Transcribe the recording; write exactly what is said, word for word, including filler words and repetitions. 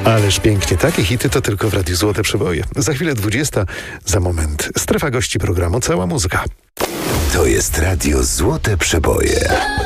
Ależ pięknie, takie hity to tylko w Radiu Złote Przeboje. Za chwilę dwudziesta, za moment strefa gości programu Cała Muzyka. To jest Radio Złote Przeboje.